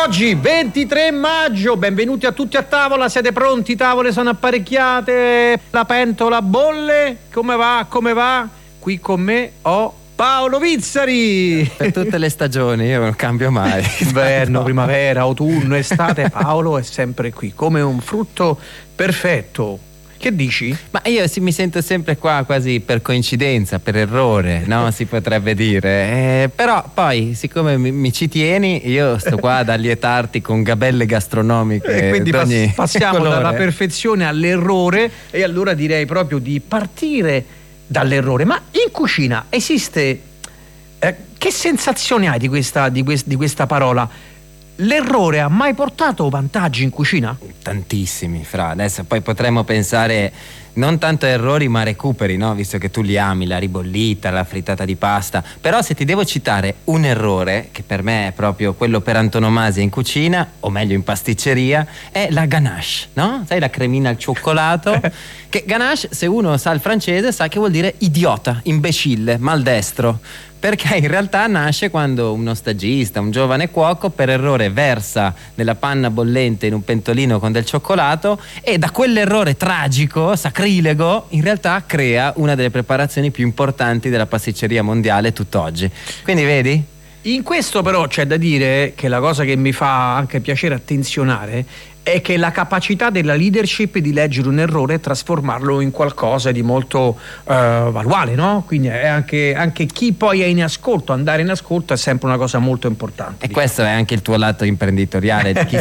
Oggi 23 maggio, benvenuti a tutti a tavola, siete pronti? Tavole sono apparecchiate, la pentola bolle, come va? Come va? Qui con me ho Paolo Vizzari. Per tutte le stagioni, io non cambio mai. Inverno, primavera, autunno, estate, Paolo è sempre qui, come un frutto perfetto. Che dici? Ma io mi sento sempre qua quasi per coincidenza, per errore, no? Si potrebbe dire. Però poi, siccome mi ci tieni, io sto qua ad allietarti con gabelle gastronomiche. E quindi passiamo colore. Dalla perfezione all'errore, e allora direi proprio di partire dall'errore. Ma in cucina esiste... che sensazione hai di questa parola? L'errore ha mai portato vantaggi in cucina? Tantissimi, Fra. Adesso poi potremmo pensare non tanto a errori ma a recuperi, no? Visto che tu li ami, la ribollita, la frittata di pasta. Però se ti devo citare un errore, che per me è proprio quello per antonomasia in cucina, o meglio in pasticceria, è la ganache, no? Sai, la cremina al cioccolato? Che ganache, se uno sa il francese, sa che vuol dire idiota, imbecille, maldestro. Perché in realtà nasce quando uno stagista, un giovane cuoco, per errore versa nella panna bollente in un pentolino con del cioccolato e da quell'errore tragico, sacrilego, in realtà crea una delle preparazioni più importanti della pasticceria mondiale tutt'oggi. Quindi vedi? In questo però c'è da dire che la cosa che mi fa anche piacere attenzionare è che la capacità della leadership di leggere un errore e trasformarlo in qualcosa di molto valuale, no? Quindi è anche chi poi è in ascolto, andare in ascolto è sempre una cosa molto importante. E questo è anche il tuo lato imprenditoriale, di chi